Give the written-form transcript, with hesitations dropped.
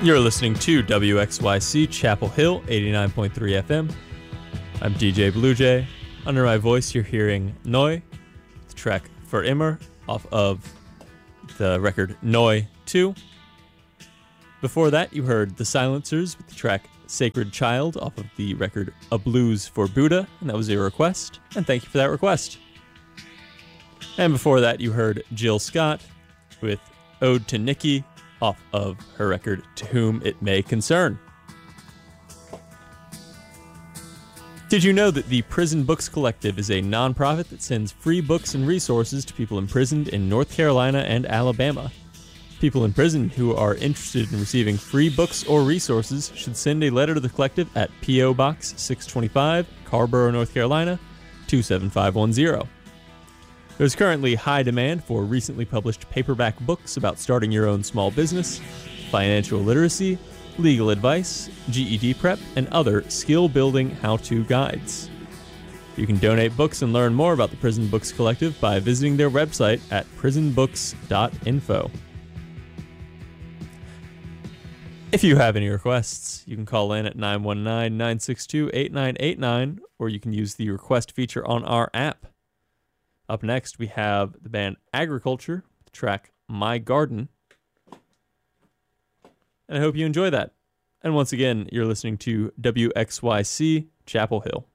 You're listening to WXYC Chapel Hill 89.3 FM. I'm DJ Blue Jay. Under my voice, you're hearing Neu, the track For Immer, off of the record Neu 2. Before that, you heard The Silencers with the track Sacred Child off of the record A Blues for Buddha, and that was a request, and thank you for that request. And before that, you heard Jill Scott with Ode to Nikki off of her record To Whom It May Concern. Did you know that the Prison Books Collective is a nonprofit that sends free books and resources to people imprisoned in North Carolina and Alabama? People in prison who are interested in receiving free books or resources should send a letter to the collective at P.O. Box 625, Carrboro, North Carolina, 27510. There's currently high demand for recently published paperback books about starting your own small business, financial literacy, legal advice, GED prep, and other skill-building how-to guides. You can donate books and learn more about the Prison Books Collective by visiting their website at prisonbooks.info. If you have any requests, you can call in at 919-962-8989, or you can use the request feature on our app. Up next, we have the band Agriculture, the track My Garden. And I hope you enjoy that. And once again, you're listening to WXYC Chapel Hill.